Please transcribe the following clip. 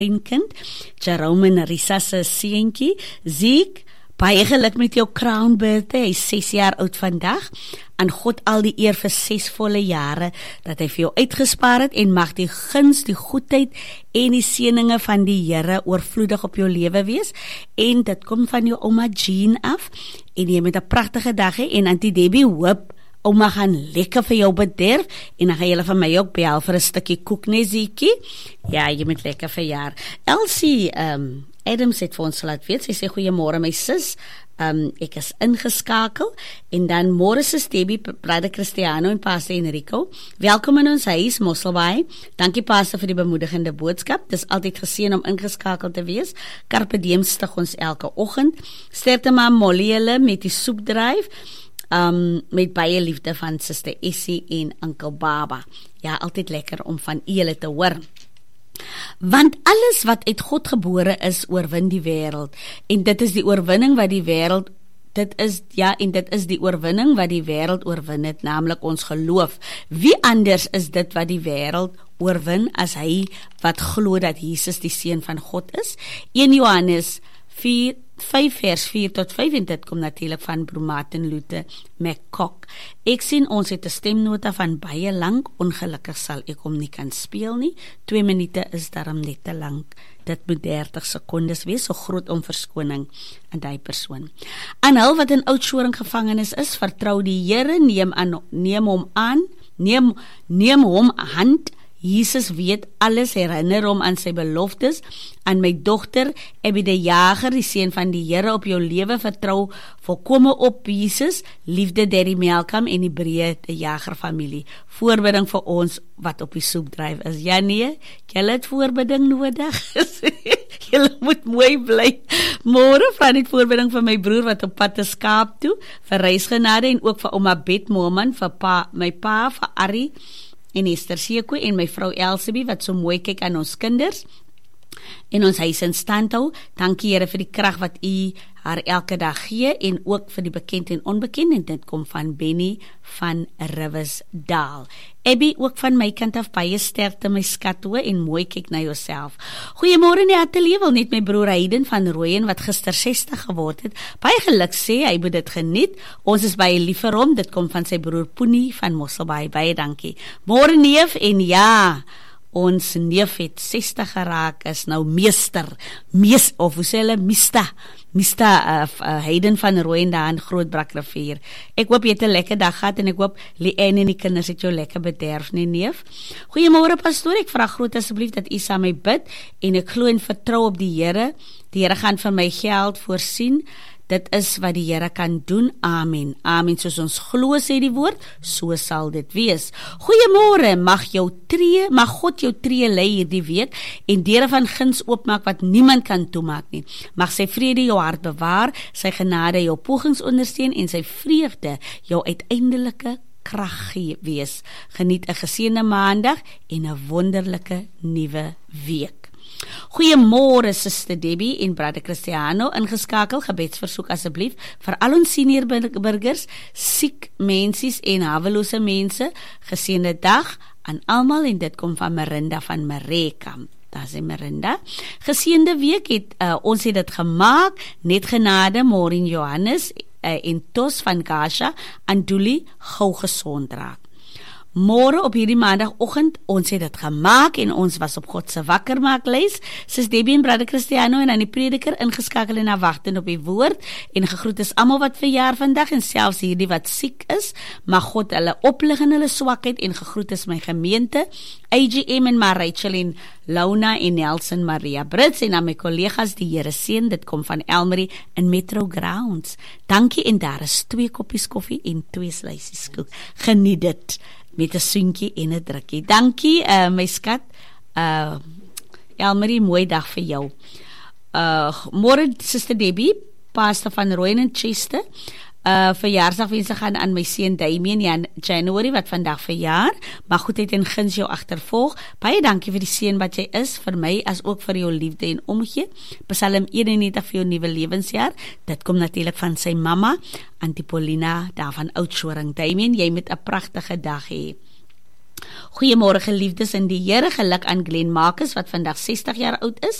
kind, Jerome en Risa se seentjie, Ziek, baie geluk met jou crown birthday, hy is 6 jaar oud vandag, aan God al die eer vir 6 volle jare, dat hy vir jou uitgespaar het, en mag die guns, die goedheid, en die seëninge van die Here oorvloedig op jou lewe wees, en dit kom van jou ouma Jean af, en jy met 'n pragtige dag hê, en Auntie Debbie hoop, ouma gaan lekker vir jou bederf, en dan gaan julle van my ook bel vir 'n stukkie koek, nee Ziekie? Ja, jy moet lekker verjaar. Elsie, Adams het vir ons laat weet, sy sê goeiemôre my sis, ek is ingeskakel, en dan môre sis Debbie, Brother Cristiano en Pastor Enrico, welkom in ons huis, Mosselbaai, dankie Pastor vir die bemoedigende boodskap, dis altyd geseën om ingeskakel te wees, Carpe Diem stig ons elke oggend, sterkte maar Molly hulle met die soepdryf, met baie liefde van Sister Essie en Uncle Baba. Ja, altyd lekker om van julle te hoor. Want alles wat uit God gebore is, oorwin die wêreld. En dit is die oorwinning wat die wêreld, dit is die oorwinning wat die wêreld oorwin het, naamlik ons geloof. Wie anders is dit wat die wêreld oorwin as hy wat glo dat Jesus die seun van God is? 1 Johannes 5 vers 4 tot 5, en dit kom natuurlik van Broer Martin Luther McCock. Ek sien ons het 'n stemnota van baie lank, ongelukkig sal ek hom nie kan speel nie, 2 minute is daarom net te lank, dit moet 30 sekondes wees, so groot om verskoning aan die persoon. Aan hul wat in Oudtshoorn gevangenis is, vertrou die Here, neem hom hand, Jesus weet alles, herinner hom aan sy beloftes, aan my dogter, Abby de Jager, die seun van die Here op jou lewe, vertrou volkome op Jesus, liefde Derry Melkam en die Breë de Jager familie, voorbidding vir ons wat op die soepdryf is. Ja nee, julle het voorbidding nodig, julle moet mooi bly. Môre van die voorbidding vir my broer wat op pad is Kaap toe, vir reisgenade, en ook vir ouma Bet Moorman, vir my pa, vir Arrie, en Esther Seko en my vrou Elsabie wat so mooi kyk aan ons kinders en ons huis in stand hou. Dankie Here vir die krag wat U haar elke dag gee, en ook vir die bekend en onbekend, en dit kom van Benny van Riversdal. Abby, ook van my kant af baie sterkte my skat toe, en mooi kyk na jouself. Goeiemôre in die ateljee, wil net my broer Hayden van Rooyen wat gister 60 geword het, baie geluk sê, hy moet dit geniet, ons is baie lief vir hom, dit kom van sy broer Poenie van Mosselbaai, baie dankie. Môre neef, en ja, ons neef het 60 geraak, is nou meester Hayden van Rooyen daar in Grootbrakrivier. Ek hoop jy het 'n lekker dag gehad, en ek hoop Leanne en die kinders het jou lekker bederf, nee neef. Goeiemôre pastoor, ek vra groot asseblief dat u saam my bid, en ek glo en vertrou op die Here. Die Here gaan vir my geld voorsien. Dit is wat die Here kan doen, amen, amen, soos ons glo sê die woord, so sal dit wees. Goeiemôre, mag God jou tree lei hierdie week, en deure van guns oopmaak wat niemand kan toemaak nie. Mag sy vrede jou hart bewaar, sy genade jou pogings ondersteun, en sy vreugde jou uiteindelike krag wees. Geniet 'n geseënde maandag, en 'n wonderlike nuwe week. Goeiemôre Suster Debbie en Brother Cristiano, ingeskakel, gebedsversoek asseblief vir al ons senior burgers, siek mensies en hawelose mense, geseënde dag aan almal, en dit kom van Marinda van Marekamp. Daar sê Marinda, geseënde week ons het dit gemaak, net genade, Maureen Johannes en Tos van Gasha, aan Doelie, gou gesond raak. Môre op hierdie maandagoggend, ons het dit gemaak, en ons was op God se wakkermaaklys, sis Debbie en Brother Cristiano, en aan die prediker ingeskakel en wagtend op die woord, en gegroet is almal wat verjaar vandag, en selfs hierdie wat siek is, mag God hulle oplig in hulle swakheid, en gegroet is my gemeente, AGM en Rachel en Launa en Nelson Maria Brits, en aan my kollegas, die Here seën, dit kom van Elmarie in Metro Grounds. Dankie, en daar is 2 koppies koffie en 2 slysies koek. Geniet dit met 'n soentjie en 'n drukkie. Dankie, my skat. Elmarie, mooi dag vir jou. Môre, Suster Debbie, Pastor van Rooyen en Chester. Verjaarsdagwense gaan aan my seun Damien January wat vandag verjaar, maar goedheid en guns jou agtervolg. Baie dankie vir die seën wat jy is vir my, as ook vir jou liefde en omgee. Psalm 91 vir jou nuwe lewensjaar, dit kom natuurlik van sy mamma Auntie Paulina daar van Oudtshoorn. Damien, jy moet 'n pragtige dag hê. Goeiemôre geliefdes in die Here, geluk aan Glenn Marcus wat vandag 60 jaar oud is.